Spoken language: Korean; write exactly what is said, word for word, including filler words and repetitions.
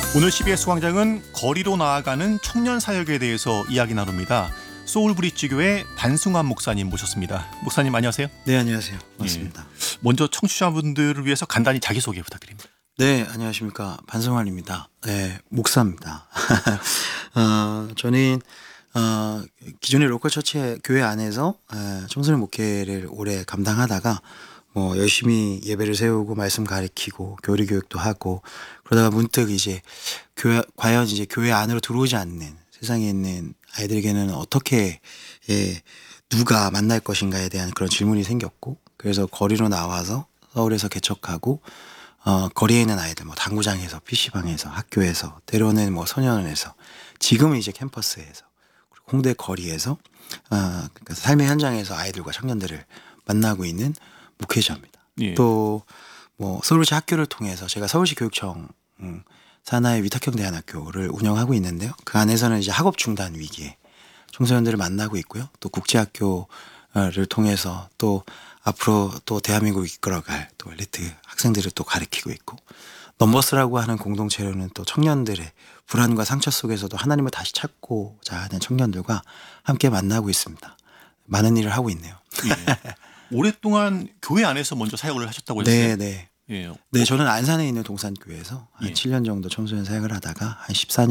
오늘 씨비에스 광장은 거리로 나아가는 청년 사역에 대해서 이야기 나눕니다. 소울브릿지 교회 반승환 목사님 모셨습니다. 목사님 안녕하세요. 네, 안녕하세요. 맞습니다. 예. 먼저 청취자분들을 위해서 간단히 자기소개 부탁드립니다. 네, 안녕하십니까. 반승환입니다. 네, 목사입니다. 어, 저는 어, 기존의 로컬 처치 교회 안에서 에, 청소년 목회를 오래 감당하다가 뭐 열심히 예배를 세우고 말씀 가르치고 교리 교육도 하고 그러다가 문득 이제 교회 과연 이제 교회 안으로 들어오지 않는 세상에 있는 아이들에게는 어떻게 예, 누가 만날 것인가에 대한 그런 질문이 생겼고 그래서 거리로 나와서 서울에서 개척하고 어, 거리에 있는 아이들 뭐 당구장에서 피시방에서 학교에서 때로는 뭐 소년원에서 지금은 이제 캠퍼스에서 그리고 홍대 거리에서 어, 그러니까 삶의 현장에서 아이들과 청년들을 만나고 있는 목회자입니다. 예. 또 뭐 서울시 학교를 통해서 제가 서울시 교육청 음, 산하의 위탁형 대안학교를 운영하고 있는데요. 그 안에서는 이제 학업 중단 위기에 청소년들을 만나고 있고요. 또 국제학교를 통해서 또 앞으로 또 대한민국을 이끌어갈 또 엘리트 학생들을 또 가르치고 있고 넘버스라고 하는 공동체로는 또 청년들의 불안과 상처 속에서도 하나님을 다시 찾고자 하는 청년들과 함께 만나고 있습니다. 많은 일을 하고 있네요. 예. 오랫동안 교회 안에서 먼저 사역을 하셨다고 네, 했어요. 네. 예. 네, 저는 안산에 있는 동산교회에서 한 예. 칠 년 정도 청소년 사역을 하다가 한 십사 년